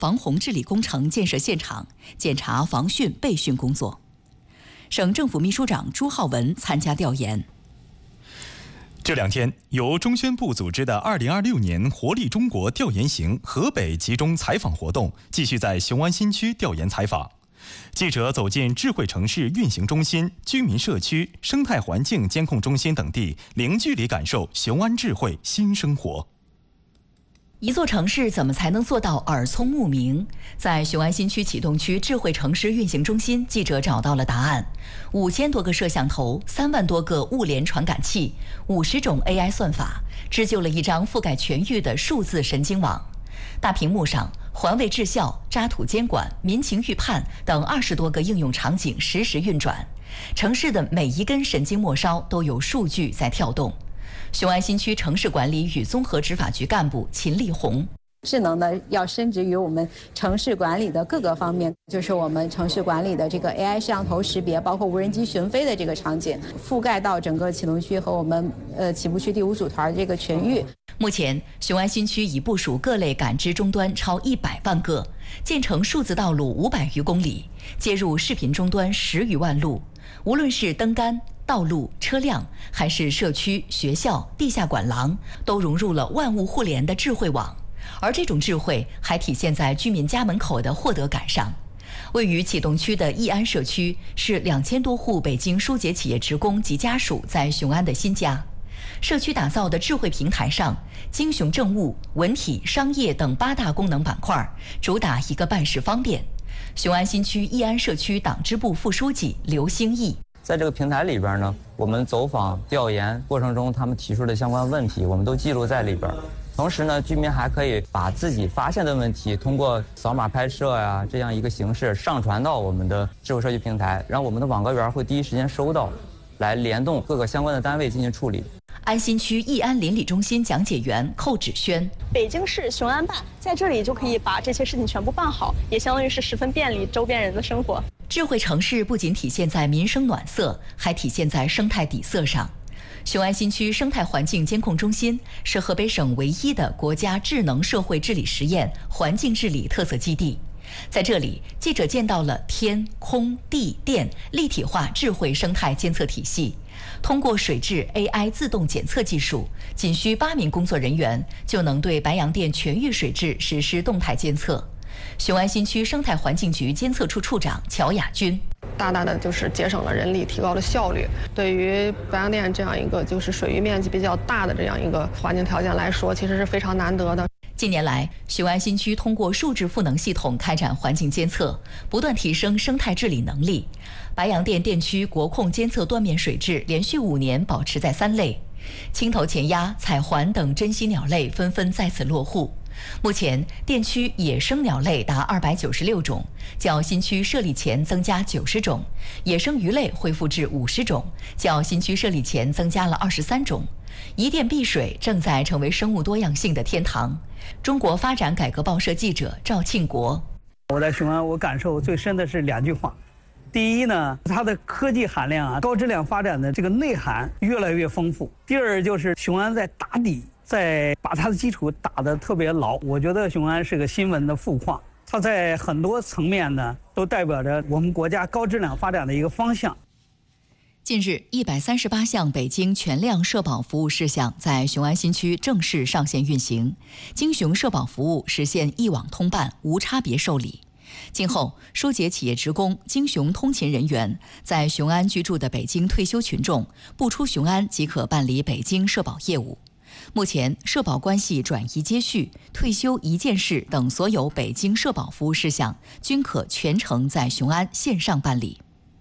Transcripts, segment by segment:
防洪治理工程建设现场，检查防汛备汛工作。省政府秘书长朱浩文参加调研。 这2天，由中宣部组织的2026年活力中国调研行河北集中采访活动继续在雄安新区调研采访。记者走进智慧城市运行中心、居民社区、生态环境监控中心等地，零距离感受雄安智慧新生活。 一座城市怎么才能做到耳聪目明？在雄安新区启动区智慧城市运行中心，记者找到了答案：5000多个摄像头，3万多个物联传感器，50种 AI 算法，织就了一张覆盖全域的数字神经网。大屏幕上，环卫治校、渣土监管、民情预判等20多个应用场景实时运转，城市的每一根神经末梢都有数据在跳动。雄安新区城市管理与综合执法局干部秦丽红： 智能呢要深植于我们城市管理的各个方面，就是我们城市管理的这个 AI 摄像头识别，包括无人机巡飞的这个场景，覆盖到整个启动区和我们起步区第5组团这个全域。 目前，雄安新区已部署各类感知终端超100万个，建成数字道路500余公里，接入视频终端10余万路。无论是灯杆、道路、车辆，还是社区、学校、地下管廊，都融入了万物互联的智慧网。而这种智慧还体现在居民家门口的获得感上。位于启动区的义安社区是2000多户北京舒洁企业职工及家属在雄安的新家。社区打造的智慧平台上，京雄政务、文体、商业等8大功能板块，主打一个办事方便。雄安新区义安社区党支部副书记刘兴义： 在这个平台里边呢，我们走访调研过程中他们提出的相关问题，我们都记录在里边。同时呢，居民还可以把自己发现的问题通过扫码拍摄呀这样一个形式上传到我们的智慧社区平台，让我们的网格员会第一时间收到，来联动各个相关的单位进行处理。 安新区义安邻里中心讲解员寇芷轩： 北京市雄安办在这里就可以把这些事情全部办好，也相当于是十分便利周边人的生活。 智慧城市不仅体现在民生暖色，还体现在生态底色上。雄安新区生态环境监控中心是河北省唯一的国家智能社会治理实验环境治理特色基地。在这里，记者见到了天、空、地、电立体化智慧生态监测体系。通过水质 AI 自动检测技术，仅需8名工作人员就能对白洋淀全域水质实施动态监测。雄安新区生态环境局监测处处长乔雅军： 大大的就是节省了人力，提高了效率。对于白洋淀这样一个就是水域面积比较大的这样一个环境条件来说，其实是非常难得的。 近年来，雄安新区通过数字赋能系统开展环境监测，不断提升生态治理能力。白洋淀电区国控监测断面水质连续5年保持在3类，青头前鸭、彩环等珍稀鸟类纷纷在此落户。目前，电区野生鸟类达296种，较新区设立前增加90种；野生鱼类恢复至50种，较新区设立前增加了23种。一电碧水正在成为生物多样性的天堂。中国发展改革报社记者赵庆国： 我在雄安，我感受最深的是2句话。第一呢，它的科技含量高质量发展的这个内涵越来越丰富。第二就是雄安在打底，在把它的基础打得特别牢。我觉得雄安是个新闻的富矿，它在很多层面呢都代表着我们国家高质量发展的一个方向。 近日，138项北京全量社保服务事项在雄安新区正式上线运行，京雄社保服务实现一网通办、无差别受理。今后，舒洁企业职工、京雄通勤人员在雄安居住的北京退休群众，不出雄安即可办理北京社保业务。目前，社保关系转移接续、退休一件事等所有北京社保服务事项均可全程在雄安线上办理。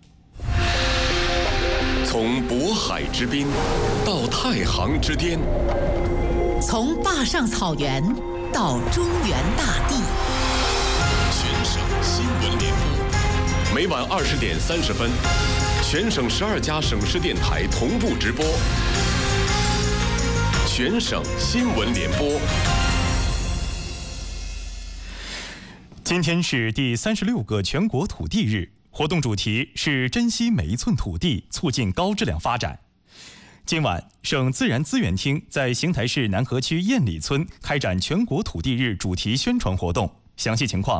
从渤海之滨到太行之巅， 从坝上草原到中原大地， 全省新闻联播，每晚20点30分，全省12家省市电台同步直播。全省新闻联播。 今天是第36个全国土地日。活动主题是珍惜每一寸土地，促进高质量发展。今晚，省自然资源厅在邢台市南河区燕里村开展全国土地日主题宣传活动， 详细情况